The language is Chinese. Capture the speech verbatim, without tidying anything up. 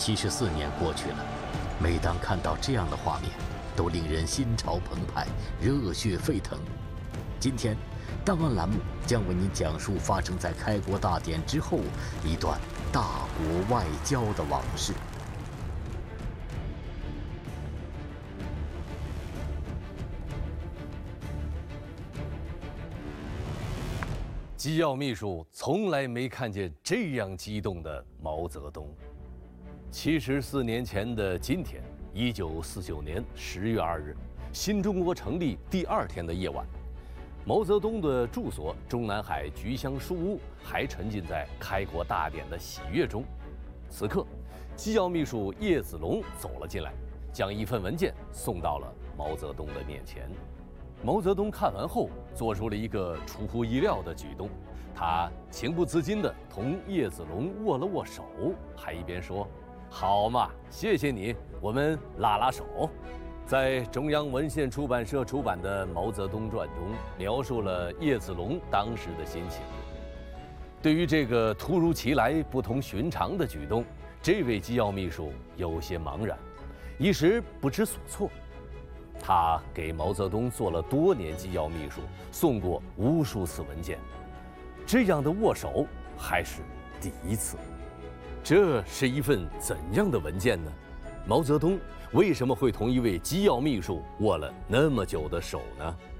七十四年过去了，每当看到这样的画面，都令人心潮澎湃，热血沸腾。今天，档案栏目将为您讲述发生在开国大典之后一段大国外交的往事。 机要秘书从来没看见这样激动的毛泽东。七十四年前的今天，一九四九年十月二日，新中国成立第二天的夜晚，毛泽东的住所中南海菊香书屋还沉浸在开国大典的喜悦中。此刻，机要秘书叶子龙走了进来，将一份文件送到了毛泽东的面前。毛泽东看完后，做出了一个出乎意料的举动，他情不自禁地同叶子龙握了握手，还一边说：“好嘛，谢谢你，我们拉拉手。”在中央文献出版社出版的《毛泽东传》中，描述了叶子龙当时的心情。对于这个突如其来、不同寻常的举动，这位机要秘书有些茫然，一时不知所措。他给毛泽东做了多年机要秘书，送过无数次文件，这样的握手还是第一次。这是一份怎样的文件呢？毛泽东为什么会同一位机要秘书握了那么久的手呢？